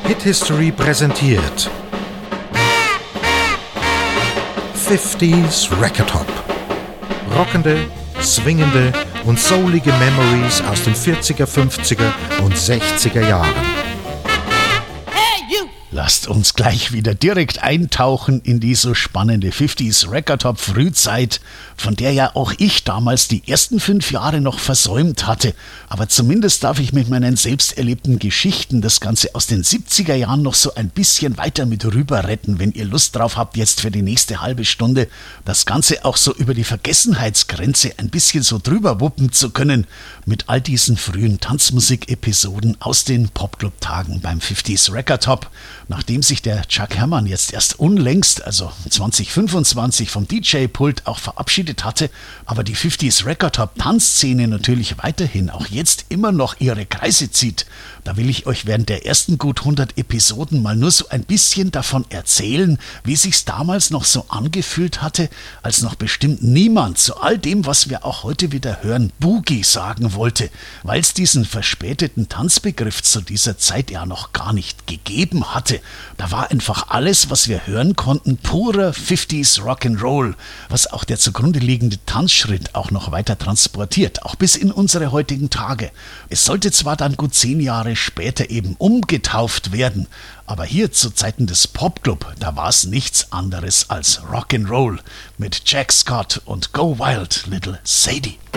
Hit History präsentiert 50s Record Hop. Rockende, swingende und soulige Memories aus den 40er, 50er und 60er Jahren. Lasst uns gleich wieder direkt eintauchen in die so spannende 50s Record Hop Frühzeit, von der ja auch ich damals die ersten 5 Jahre noch versäumt hatte. Aber zumindest darf ich mit meinen selbst erlebten Geschichten das Ganze aus den 70er Jahren noch so ein bisschen weiter mit rüber retten, wenn ihr Lust drauf habt, jetzt für die nächste halbe Stunde das Ganze auch so über die Vergessenheitsgrenze ein bisschen so drüber wuppen zu können mit all diesen frühen Tanzmusik-Episoden aus den Popclub-Tagen beim 50s Record Hop. Nachdem sich der Chuck Herrmann jetzt erst unlängst, also 2025, vom DJ-Pult auch verabschiedet hatte, aber die 50s Record Hop Tanzszene natürlich weiterhin auch jetzt immer noch ihre Kreise zieht, da will ich euch während der ersten gut 100 Episoden mal nur so ein bisschen davon erzählen, wie sich's damals noch so angefühlt hatte, als noch bestimmt niemand zu all dem, was wir auch heute wieder hören, Boogie sagen wollte, weil es diesen verspäteten Tanzbegriff zu dieser Zeit ja noch gar nicht gegeben hatte. Da war einfach alles, was wir hören konnten, purer 50s Rock'n'Roll, was auch der zugrunde liegende Tanzschritt auch noch weiter transportiert, auch bis in unsere heutigen Tage. Es sollte zwar dann gut 10 Jahre später eben umgetauft werden, aber hier zu Zeiten des Popclub, da war es nichts anderes als Rock'n'Roll mit Jack Scott und Go Wild Little Sadie.